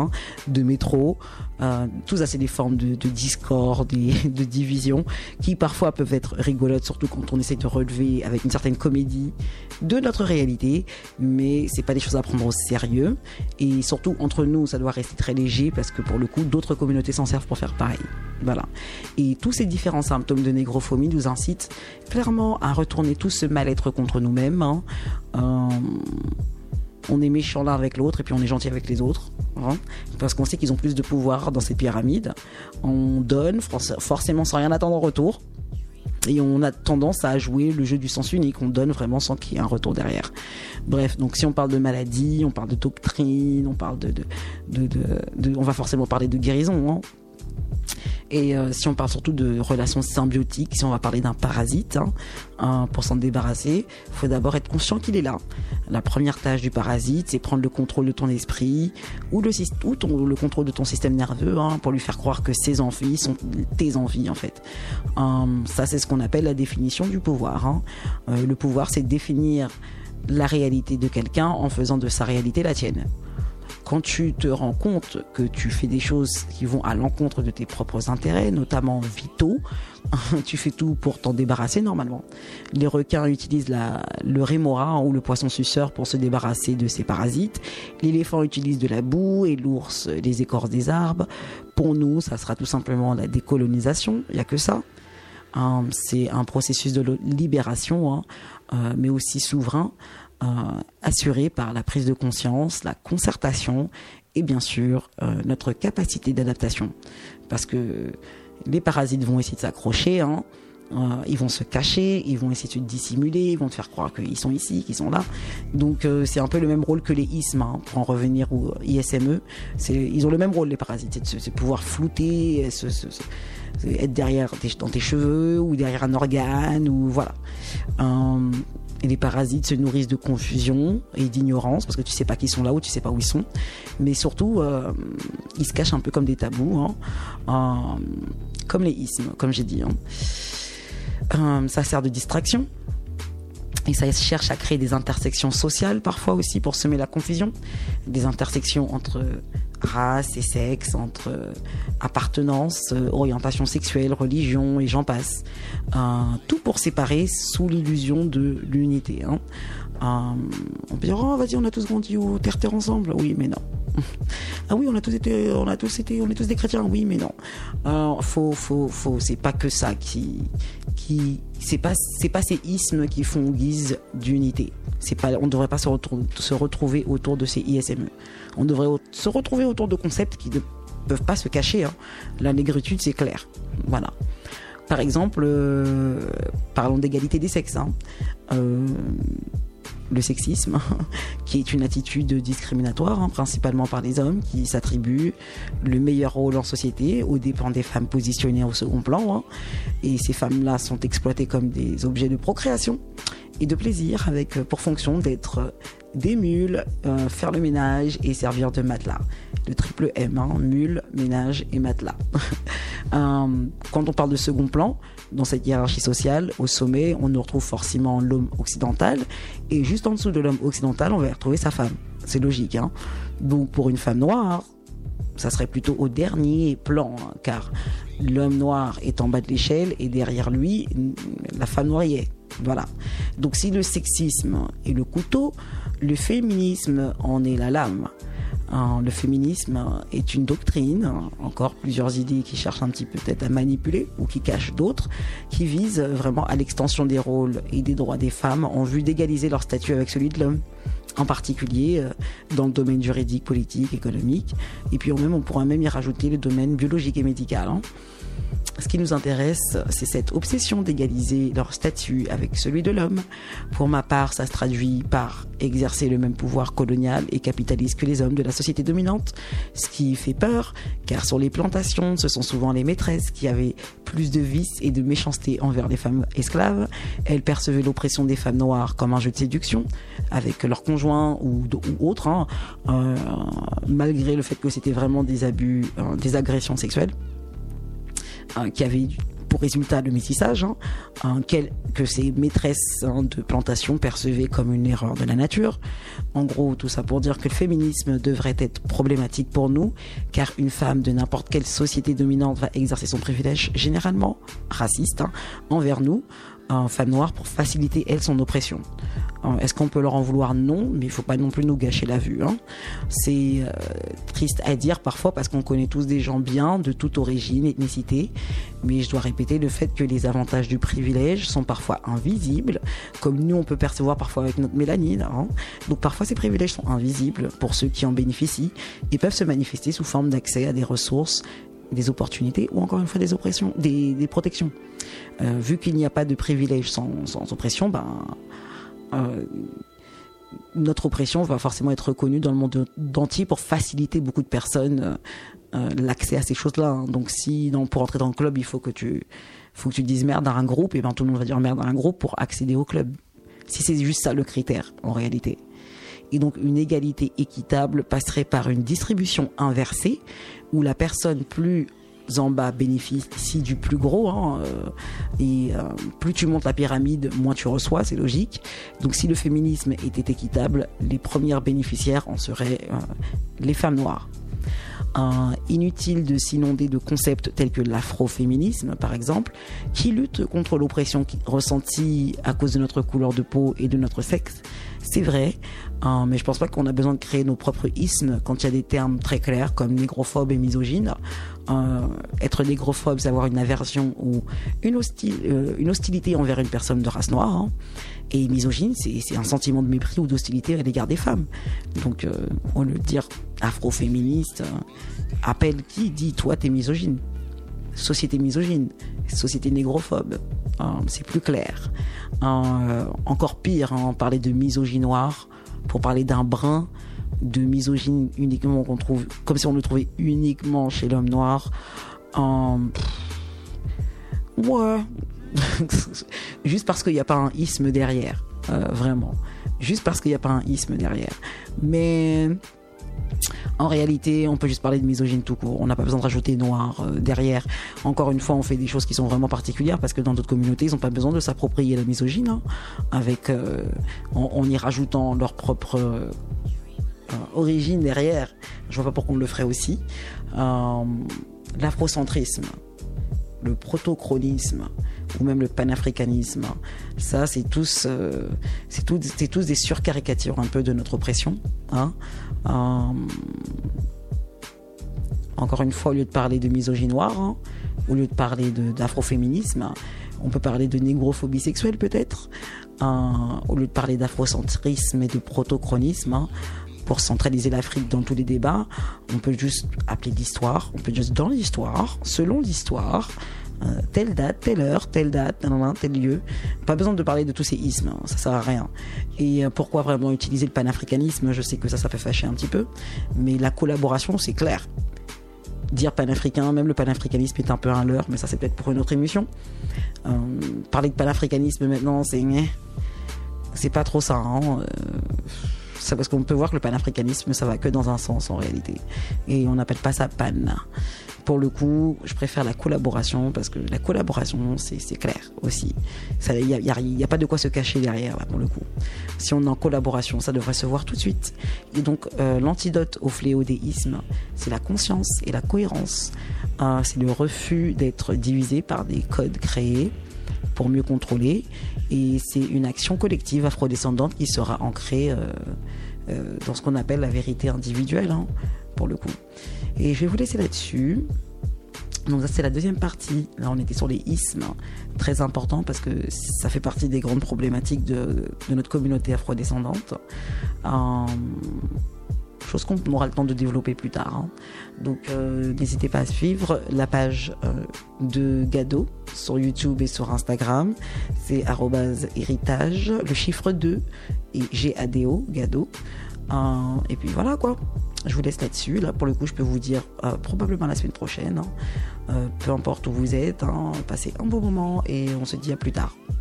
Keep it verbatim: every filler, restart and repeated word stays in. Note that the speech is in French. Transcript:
hein, de métro. Euh, tout ça, c'est des formes de, de discorde, et de division qui parfois peuvent être rigolotes, surtout quand on essaie de relever avec une certaine comédie de notre réalité, mais c'est pas des choses à prendre au sérieux. Et surtout entre nous, ça doit rester très léger parce que pour le coup, d'autres communautés s'en servent pour faire pareil. Voilà. Et tous ces différents symptômes de négrophobie nous incitent clairement à retourner tout ce mal-être contre nous-mêmes. Hein. Euh, on est méchant l'un avec l'autre et puis on est gentil avec les autres, hein, parce qu'on sait qu'ils ont plus de pouvoir dans cette pyramide. On donne forcément sans rien attendre en retour. Et on a tendance à jouer le jeu du sens unique. On donne vraiment sans qu'il y ait un retour derrière. Bref, donc si on parle de maladie, on parle de doctrine, on parle de, de, de, de, de on va forcément parler de guérison. Hein. Et euh, si on parle surtout de relations symbiotiques, si on va parler d'un parasite, hein, hein, pour s'en débarrasser, il faut d'abord être conscient qu'il est là. La première tâche du parasite, c'est prendre le contrôle de ton esprit ou le, ou ton, le contrôle de ton système nerveux, hein, pour lui faire croire que ses envies sont tes envies en fait. Hum, ça, c'est ce qu'on appelle la définition du pouvoir. Hein. Euh, le pouvoir, c'est définir la réalité de quelqu'un en faisant de sa réalité la tienne. Quand tu te rends compte que tu fais des choses qui vont à l'encontre de tes propres intérêts, notamment vitaux, tu fais tout pour t'en débarrasser normalement. Les requins utilisent la, le rémora ou le poisson suceur pour se débarrasser de ces parasites. L'éléphant utilise de la boue et l'ours les écorces des arbres. Pour nous, ça sera tout simplement la décolonisation, il n'y a que ça. Hum, c'est un processus de libération, hein, euh, mais aussi souverain. Euh, assuré par la prise de conscience, la concertation et bien sûr euh, notre capacité d'adaptation. Parce que les parasites vont essayer de s'accrocher, hein, euh, ils vont se cacher, ils vont essayer de se dissimuler, ils vont te faire croire qu'ils sont ici, qu'ils sont là. Donc euh, c'est un peu le même rôle que les ismes, hein, pour en revenir au I S M E. C'est, ils ont le même rôle, les parasites, c'est de, se, c'est de pouvoir flouter, se, se, se, être derrière tes, dans tes cheveux ou derrière un organe ou voilà. Euh, Et les parasites se nourrissent de confusion et d'ignorance parce que tu sais pas qu'ils sont là ou tu sais pas où ils sont. Mais surtout, euh, ils se cachent un peu comme des tabous, hein, euh, comme les ismes, comme j'ai dit. Hein. Euh, ça sert de distraction et ça cherche à créer des intersections sociales parfois aussi pour semer la confusion. Des intersections entre race et sexe, entre euh, appartenance, euh, orientation sexuelle, religion et j'en passe. Euh, tout pour séparer sous l'illusion de l'unité. Hein. Euh, on peut dire, oh, vas-y, on a tous grandi au terre-terre ensemble. Oui, mais non. Ah oui, on a tous été, on a tous été, on est tous des chrétiens. Oui, mais non. Euh, faut, faut, faut. C'est pas que ça qui, qui, c'est pas, c'est pas ces ismes qui font guise d'unité. C'est pas, on ne devrait pas se, retrouver, se retrouver autour de ces I S M E. On devrait au- se retrouver autour de concepts qui ne peuvent pas se cacher. Hein. La négritude, c'est clair. Voilà. Par exemple, euh, parlons d'égalité des sexes. Hein. Euh, le sexisme, qui est une attitude discriminatoire, hein, principalement par les hommes, qui s'attribuent le meilleur rôle en société aux dépens des femmes positionnées au second plan. Hein. Et ces femmes-là sont exploitées comme des objets de procréation et de plaisir, avec pour fonction d'être des mules, euh, faire le ménage et servir de matelas. Le triple M, hein, mule, ménage et matelas. euh, quand on parle de second plan, dans cette hiérarchie sociale, au sommet, on nous retrouve forcément l'homme occidental, et juste en dessous de l'homme occidental, on va retrouver sa femme. C'est logique, hein. Donc pour une femme noire, ça serait plutôt au dernier plan, hein, car l'homme noir est en bas de l'échelle et derrière lui, la femme noire y est. Voilà. Donc si le sexisme est le couteau, le féminisme en est la lame. Hein, le féminisme est une doctrine, hein, encore plusieurs idées qui cherchent un petit peu peut-être à manipuler ou qui cachent d'autres, qui visent vraiment à l'extension des rôles et des droits des femmes en vue d'égaliser leur statut avec celui de l'homme, en particulier euh, dans le domaine juridique, politique, économique, et puis même on pourra même y rajouter le domaine biologique et médical. Hein. Ce qui nous intéresse, c'est cette obsession d'égaliser leur statut avec celui de l'homme. Pour ma part, ça se traduit par exercer le même pouvoir colonial et capitaliste que les hommes de la société dominante, ce qui fait peur, car sur les plantations, ce sont souvent les maîtresses qui avaient plus de vices et de méchanceté envers les femmes esclaves. Elles percevaient l'oppression des femmes noires comme un jeu de séduction avec leurs conjoints ou, ou autres, hein, euh, malgré le fait que c'était vraiment des abus, euh, des agressions sexuelles. Qui avait pour résultat le métissage, hein, hein, quel, que ces maîtresses hein, de plantation percevaient comme une erreur de la nature. En gros, tout ça pour dire que le féminisme devrait être problématique pour nous, car une femme de n'importe quelle société dominante va exercer son privilège, généralement raciste, hein, envers nous, euh, femmes noires, pour faciliter, elle, son oppression. Euh, est-ce qu'on peut leur en vouloir? Non, mais il faut pas non plus nous gâcher la vue. Hein. C'est euh, triste à dire parfois, parce qu'on connaît tous des gens bien, de toute origine, ethnicité, mais je dois répéter le fait que les avantages du privilège sont parfois invisibles, comme nous on peut percevoir parfois avec notre mélanine. Hein. Donc parfois ces privilèges sont invisibles pour ceux qui en bénéficient et peuvent se manifester sous forme d'accès à des ressources, des opportunités ou encore une fois des oppressions, des, des protections. Euh, vu qu'il n'y a pas de privilège sans, sans oppression, ben, euh, notre oppression va forcément être reconnue dans le monde entier pour faciliter beaucoup de personnes euh, l'accès à ces choses-là. Hein. Donc si donc, pour entrer dans le club, il faut que tu, faut que tu dises merde dans un groupe, et ben tout le monde va dire merde dans un groupe pour accéder au club. Si c'est juste ça le critère en réalité. Et donc une égalité équitable passerait par une distribution inversée où la personne plus en bas bénéficie du plus gros, hein, euh, et euh, plus tu montes la pyramide, moins tu reçois, c'est logique. Donc si le féminisme était équitable, les premières bénéficiaires en seraient euh, les femmes noires. Euh, inutile de s'inonder de concepts tels que l'afroféminisme, par exemple, qui lutte contre l'oppression ressentie à cause de notre couleur de peau et de notre sexe. C'est vrai, euh, mais je pense pas qu'on a besoin de créer nos propres ismes quand il y a des termes très clairs comme négrophobe et misogyne. Euh, être négrophobe, c'est avoir une aversion ou une, hostile, euh, une hostilité envers une personne de race noire. Hein. Et misogyne, c'est, c'est un sentiment de mépris ou d'hostilité à l'égard des femmes. Donc, euh, on le dire afroféministe, euh, appelle qui dit toi t'es misogyne. Société misogyne, société négrophobe, euh, c'est plus clair. Euh, encore pire, hein, parler de misogynoire pour parler d'un brin de misogyne uniquement qu'on trouve, comme si on le trouvait uniquement chez l'homme noir. Euh, ouais. Juste parce qu'il n'y a pas un isme derrière, euh, vraiment. Juste parce qu'il n'y a pas un isme derrière. Mais en réalité, on peut juste parler de misogyne tout court. On n'a pas besoin de rajouter noir euh, derrière. Encore une fois, on fait des choses qui sont vraiment particulières parce que dans d'autres communautés, ils n'ont pas besoin de s'approprier la misogyne, hein, avec euh, en, en y rajoutant leur propre euh, euh, origine derrière. Je vois pas pourquoi on le ferait aussi. Euh, l'afrocentrisme, le protochronisme ou même le panafricanisme, ça c'est tous, euh, c'est tous, c'est tous des surcaricatures un peu de notre oppression. Hein. Euh, encore une fois, au lieu de parler de misogynie noire, hein, au lieu de parler de, d'afroféminisme, on peut parler de négrophobie sexuelle peut-être, euh, au lieu de parler d'afrocentrisme et de protochronisme, hein, pour centraliser l'Afrique dans tous les débats, on peut juste appeler l'histoire, on peut juste dans l'histoire, selon l'histoire, euh, telle date, telle heure, telle date, tel lieu. Pas besoin de parler de tous ces ismes, hein, ça sert à rien. Et euh, pourquoi vraiment utiliser le panafricanisme? Je sais que ça, ça fait fâcher un petit peu, mais la collaboration, c'est clair. Dire panafricain, même le panafricanisme est un peu un leurre, mais ça c'est peut-être pour une autre émission. Euh, parler de panafricanisme maintenant, c'est c'est pas trop ça. Hein. Euh, c'est parce qu'on peut voir que le panafricanisme, ça va que dans un sens en réalité. Et on n'appelle pas ça pan. Pour le coup, je préfère la collaboration parce que la collaboration, c'est, c'est clair aussi. Il n'y a, y a, y a pas de quoi se cacher derrière, là, pour le coup. Si on est en collaboration, ça devrait se voir tout de suite. Et donc, euh, l'antidote au fléau des ismes, c'est la conscience et la cohérence. Euh, c'est le refus d'être divisé par des codes créés pour mieux contrôler. Et c'est une action collective afrodescendante qui sera ancrée euh, euh, dans ce qu'on appelle la vérité individuelle, hein, pour le coup. Et je vais vous laisser là-dessus. Donc ça, c'est la deuxième partie. Là, on était sur les ismes, hein, très important parce que ça fait partie des grandes problématiques de, de notre communauté afrodescendante. Euh, chose qu'on aura le temps de développer plus tard. Hein. Donc euh, n'hésitez pas à suivre la page euh, de Gado sur YouTube et sur Instagram. C'est arobase héritage, le chiffre deux et G A D O, Gado. Euh, et puis voilà quoi. Je vous laisse là-dessus. Là, pour le coup, je peux vous dire euh, probablement la semaine prochaine. Hein. Euh, peu importe où vous êtes, hein, passez un bon moment et on se dit à plus tard.